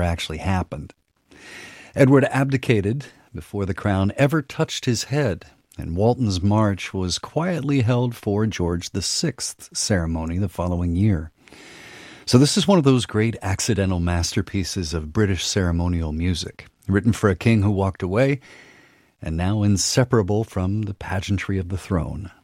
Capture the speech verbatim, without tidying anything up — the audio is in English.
actually happened. Edward abdicated before the crown ever touched his head, and Walton's march was quietly held for George the Sixth ceremony the following year. So this is one of those great accidental masterpieces of British ceremonial music, written for a king who walked away and now inseparable from the pageantry of the throne.